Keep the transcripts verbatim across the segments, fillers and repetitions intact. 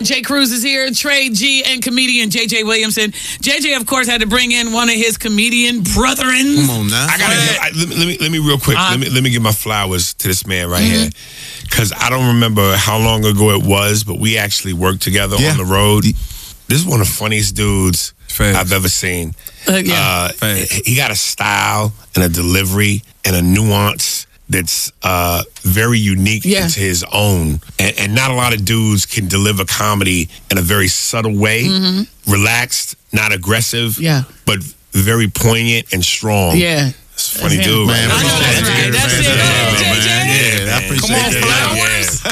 Jay Cruz is here, Trey G, and comedian J J Williamson. J J, of course, had to bring in one of his comedian brethren. Come on now. I gotta give, I, let, me, let me let me real quick. Uh, let me let me give my flowers to this man right mm-hmm. here, because I don't remember how long ago it was, but we actually worked together yeah. on the road. This is one of the funniest dudes Fast. I've ever seen. Uh, yeah. uh, he got a style and a delivery and a nuance that's uh, very unique yeah. to his own. And, and not a lot of dudes can deliver comedy in a very subtle way, mm-hmm. relaxed, not aggressive, yeah. but very poignant and strong. Yeah. It's a funny dude, man. man. I know that's right. That's it. Yeah, I appreciate that. Flowers.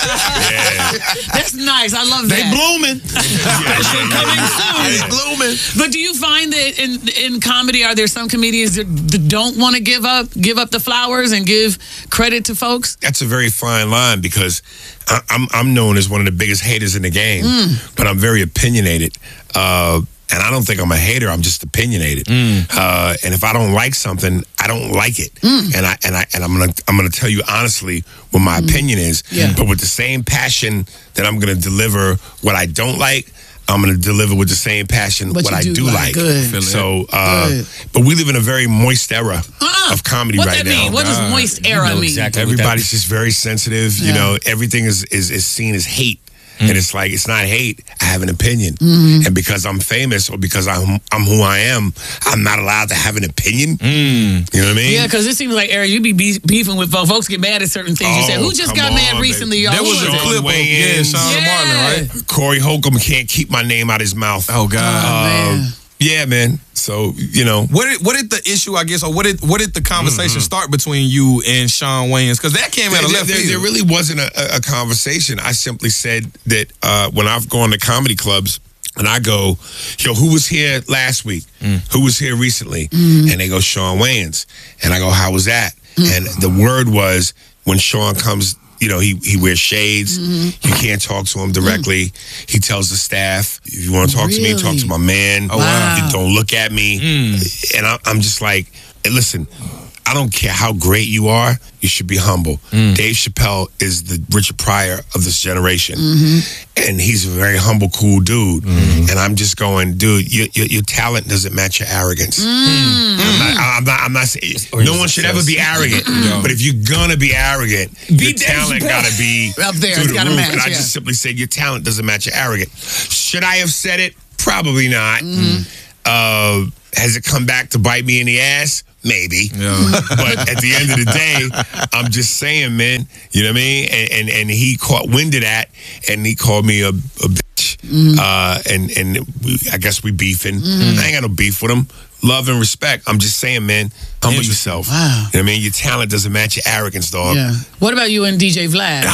Yeah. That's nice. I love they that. They blooming. Special coming soon. They blooming. But do you find that in in comedy, are there some comedians that don't want to give up, give up the flowers and give credit to folks? That's a very fine line, because I, I'm I'm known as one of the biggest haters in the game, mm. but I'm very opinionated. Uh, And I don't think I'm a hater. I'm just opinionated. Mm. Uh, and if I don't like something, I don't like it. Mm. And I and I and I'm gonna I'm gonna tell you honestly what my mm. opinion is. Yeah. But with the same passion that I'm gonna deliver what I don't like, I'm gonna deliver with the same passion but what I do, do like. like. Good. So, uh, Good. but we live in a very moist era uh-uh. of comedy what right that now. Mean? What does moist era you know mean? Exactly. Everybody's just very sensitive. Yeah. You know, everything is is, is seen as hate. Mm. And it's like, it's not hate. I have an opinion. Mm-hmm. And because I'm famous or because I'm I'm who I am, I'm not allowed to have an opinion. Mm. You know what I mean? Yeah, because it seems like, Eric, you be beefing with folks. Folks get mad at certain things. Oh, you said, who just got on, mad recently? Y'all? There was a clip of yeah, Sean yeah. Marlon, right? Corey Holcomb can't keep my name out his mouth. Oh, God. Oh, man. Um, yeah, man. So, you know. What did, what did the issue, I guess, or what did what did the conversation mm-hmm. start between you and Shawn Wayans? Because that came out of left there, field. There really wasn't a, a conversation. I simply said that uh, when I've gone to comedy clubs and I go, yo, who was here last week? Mm. Who was here recently? Mm. And they go, Shawn Wayans. And I go, how was that? Mm. And the word was, when Shawn comes, you know, he, he wears shades. Mm-hmm. You can't talk to him directly. Mm. He tells the staff, if you want to talk really? to me, talk to my man. Oh, wow. Don't look at me. Mm. And I, I'm just like, hey, listen, I don't care how great you are, you should be humble. Mm. Dave Chappelle is the Richard Pryor of this generation. Mm-hmm. And he's a very humble, cool dude. Mm-hmm. And I'm just going, dude, your, your, your talent doesn't match your arrogance. Mm-hmm. I'm not, I'm not, I'm not saying, no one should ever be arrogant. Mm-hmm. But if you're gonna be arrogant, be your talent gotta be up there. through the roof. Match, and I yeah. just simply said, your talent doesn't match your arrogance. Should I have said it? Probably not. Mm-hmm. Uh, has it come back to bite me in the ass? Maybe. Yeah. But at the end of the day, I'm just saying, man, you know what I mean? And and, and he caught wind of that, and he called me a, a bitch. Mm-hmm. Uh, and and we, I guess we beefing. Mm-hmm. I ain't got no beef with him. Love and respect. I'm just saying, man, humble yourself. Wow. You know what I mean? Your talent doesn't match your arrogance, dog. Yeah. What about you and D J Vlad?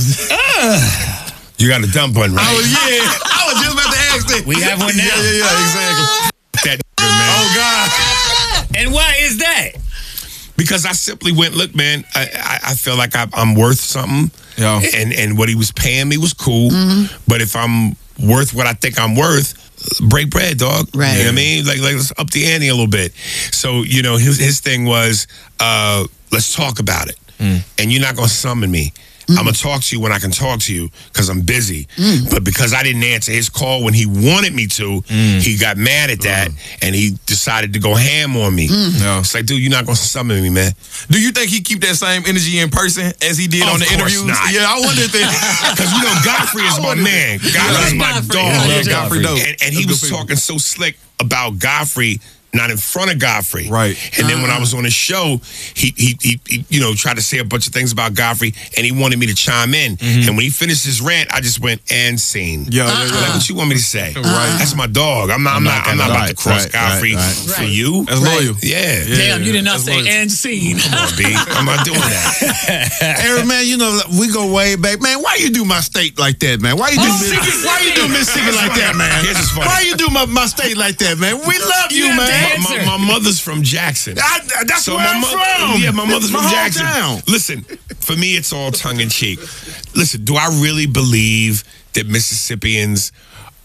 You got a dumb button, right? I was, yeah. I was just about to ask that. We have one now. Yeah, yeah, yeah, exactly. That man. Oh, God. And why is that? Because I simply went, look, man, I, I, I feel like I, I'm worth something. Yeah. And, and what he was paying me was cool. Mm-hmm. But if I'm worth what I think I'm worth, break bread, dog. Right. You know what I mean? Like, like let's up the ante a little bit. So, you know, his, his thing was, uh, let's talk about it. Mm. And you're not going to summon me. Mm. I'm going to talk to you when I can talk to you because I'm busy. Mm. But because I didn't answer his call when he wanted me to, mm. he got mad at that uh. and he decided to go ham on me. Mm. Yeah. It's like, dude, you're not going to summon me, man. Do you think he keep that same energy in person as he did of on the interviews? Not. Yeah, I wonder if that. Because, you know, Godfrey is my man. Godfrey is my Godfrey. dog. I love Godfrey, though. And, and he was talking so slick about Godfrey, not in front of Godfrey. Right. And then when I was on his show, he, he, he, he you know, tried to say a bunch of things about Godfrey, and he wanted me to chime in. Mm-hmm. And when he finished his rant, I just went, and scene. Yeah, uh-uh. yeah, yeah. Like, what you want me to say? Uh-uh. Right. That's my dog. I'm not, I'm not, I'm not about to cross right, Godfrey right, right. for you. That's loyal. Yeah. yeah. Damn, you did not say loyal. and scene. Come on, B. I'm not doing that. Eric, man, you know, we go way back. Man, why you do my state like that, man? Why you do, Oh, Miss, why you do Mississippi like that, man? Here's what's funny. Why you do my, my state like that, man? We love you, You have man. to My, my, my mother's from Jackson. I, that's So where my I'm mo- from. Yeah, my mother's my from Jackson. hometown. Listen, for me, it's all tongue in cheek. Listen, do I really believe that Mississippians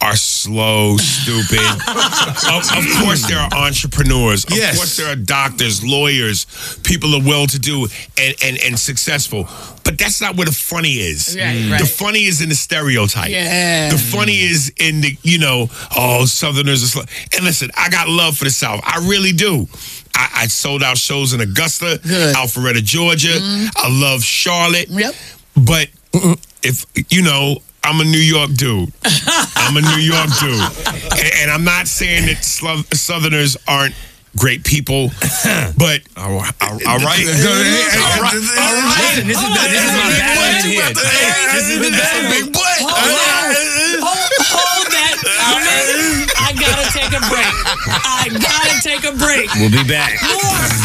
are slow, stupid. of, of course, there are entrepreneurs. Of Yes. course, there are doctors, lawyers, people are well-to-do and, and, and successful. But that's not where the funny is. Right, right. The funny is in the stereotype. Yeah. The funny is in the, you know, oh, Southerners are slow. And listen, I got love for the South. I really do. I, I sold out shows in Augusta, Good. Alpharetta, Georgia. I love Charlotte. Yep. But if, you know, I'm a New York dude. I'm a New York dude. And, and I'm not saying that Slo- Southerners aren't great people, but All right. All right. All right. All right. Listen, this is the, this is my battle in here. This is the battle. Big butt. Hold, hold that. I gotta take a break. I gotta take a break. We'll be back. More.